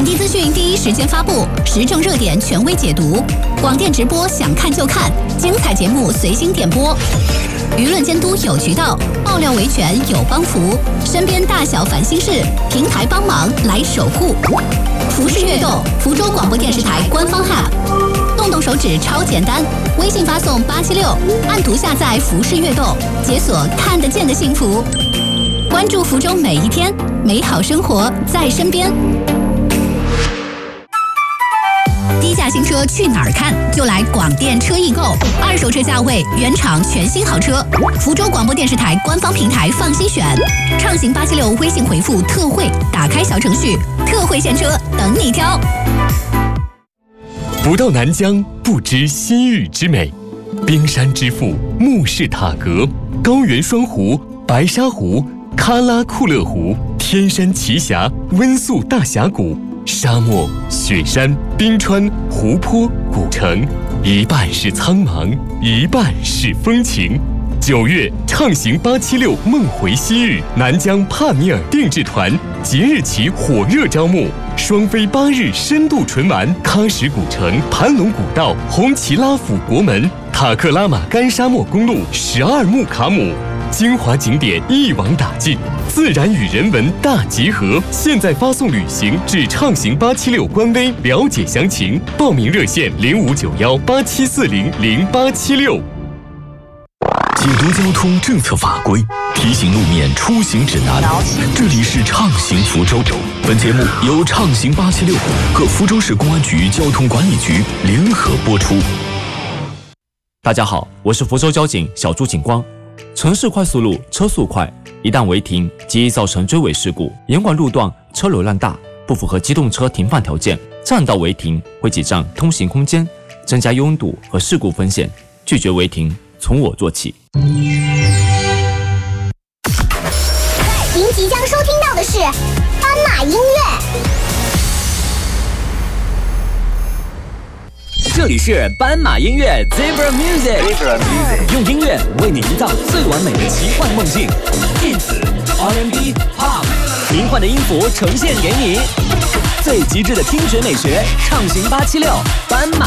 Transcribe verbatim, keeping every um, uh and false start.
本地资讯第一时间发布，时政热点权威解读，广电直播想看就看，精彩节目随心点播。舆论监督有渠道，爆料维权有帮扶，身边大小烦心事，平台帮忙来守护。服饰悦动，福州广播电视台官方 App， 动动手指超简单，微信发送八七六，按图下载服饰悦动，解锁看得见的幸福。关注福州每一天，美好生活在身边。低价新车去哪儿看？就来广电车易购，二手车价位，原厂全新好车。福州广播电视台官方平台放心选，畅行八七六微信回复特惠，打开小程序，特惠现车等你挑。 不到南疆不知西域之美，冰山之父木氏塔格，高原双湖、白沙湖、喀拉库勒湖、天山奇峡、温宿大峡谷。沙漠、雪山、冰川、湖泊、古城，一半是苍茫，一半是风情。九月，畅行八七六梦回西域，南疆帕米尔定制团即日起火热招募，双飞八日深度纯玩喀什古城、盘龙古道、红旗拉府国门、塔克拉玛干沙漠公路、十二木卡姆。精华景点一网打尽，自然与人文大结合。现在发送旅行至畅行八七六官微了解详情，报名热线零五九幺八七四零零八七六。 解读交通政策法规，提醒路面出行指南。这里是畅行福州，本节目由畅行八七六和福州市公安局交通管理局联合播出。 大家好，我是福州交警小朱警官。城市快速路车速快，一旦违停极易造成追尾事故。严管路段车流量大，不符合机动车停放条件，占道违停会挤占通行空间，增加拥堵和事故风险。拒绝违停，从我做起。 您即将收听到的是斑马音乐。 这里是斑马音乐 Zebra Music， 用音乐为你营造最完美的奇幻梦境，电子、R and B、Pop， 迷幻的音符呈现给你，最极致的听觉美学，畅行八七六斑马。